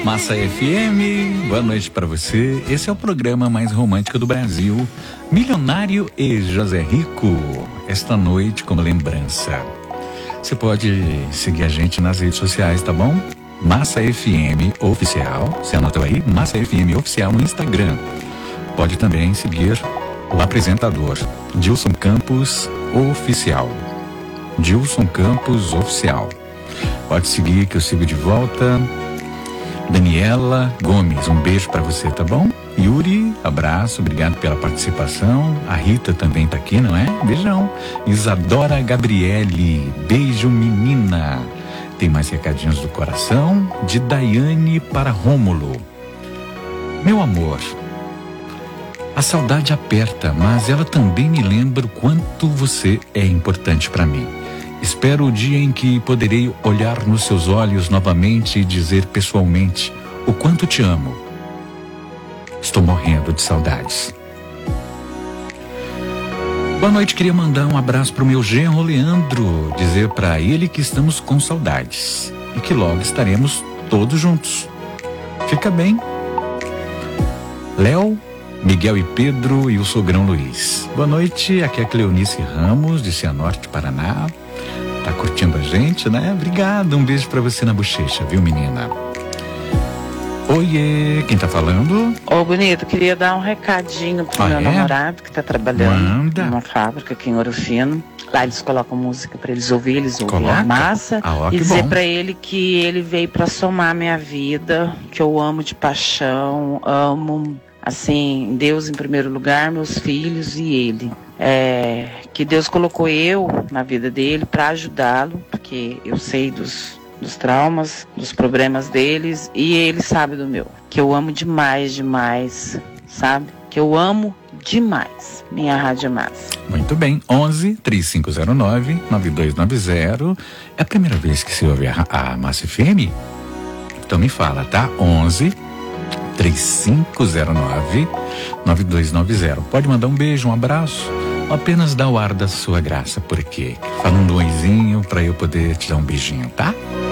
Massa FM, boa noite para você. Esse é o programa mais romântico do Brasil, Milionário e José Rico. Esta noite como lembrança. Você pode seguir a gente nas redes sociais, tá bom? Massa FM Oficial, você anotou aí? Massa FM Oficial no Instagram. Pode também seguir o apresentador, Dilson Campos Oficial. Dilson Campos Oficial. Pode seguir que eu sigo de volta. Daniela Gomes, um beijo pra você, tá bom? Yuri, abraço, obrigado pela participação. A Rita também tá aqui, não é? Beijão. Isadora Gabriele, beijo menina. Tem mais recadinhos do coração, de Daiane para Rômulo. Meu amor, a saudade aperta, mas ela também me lembra o quanto você é importante pra mim. Espero o dia em que poderei olhar nos seus olhos novamente e dizer pessoalmente o quanto te amo. Estou morrendo de saudades. Boa noite, queria mandar um abraço pro meu genro Leandro, dizer pra ele que estamos com saudades e que logo estaremos todos juntos. Fica bem. Léo, Miguel e Pedro e o sogrão Luiz. Boa noite, aqui é a Cleonice Ramos, de Cianorte, Paraná. Tá curtindo a gente, né? Obrigado, um beijo pra você na bochecha, viu, menina? Oiê, quem tá falando? Ô, bonito, queria dar um recadinho pro meu namorado que tá trabalhando numa fábrica aqui em Ouro Fino. Lá eles colocam música pra eles ouvir, eles ouvem a massa. E dizer pra ele que ele veio pra somar minha vida, que eu amo de paixão, amo, assim, Deus em primeiro lugar, meus filhos e ele. Que Deus colocou eu na vida dele para ajudá-lo, porque eu sei dos traumas, dos problemas deles e ele sabe do meu. Que eu amo demais, demais, sabe? Que eu amo demais. Minha Rádio Massa. Muito bem, 11-3509-9290. É a primeira vez que você ouve a Massa FM? Então me fala, tá? 11-3509-9290. Pode mandar um beijo, um abraço, ou apenas dar o ar da sua graça, porque falando um oizinho pra eu poder te dar um beijinho, tá?